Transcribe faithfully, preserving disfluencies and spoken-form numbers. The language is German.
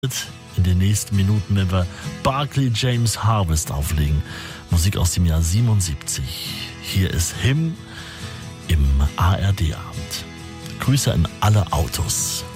In den nächsten Minuten, wenn wir Barclay James Harvest auflegen. Musik aus dem Jahr siebenundsiebzig. Hier ist Him im A R D-Abend. Grüße an alle Autos.